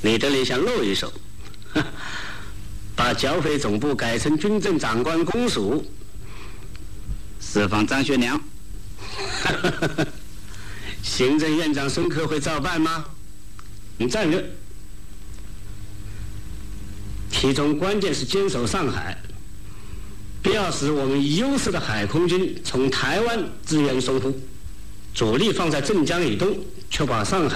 你这里想露一手，把剿匪总部改成军政长官公署，释放张学良。行政院长孙科会照办吗？你站着。其中关键是坚守上海，不要使我们优势的海空军从台湾支援淞沪，主力放在镇江以东，确保上海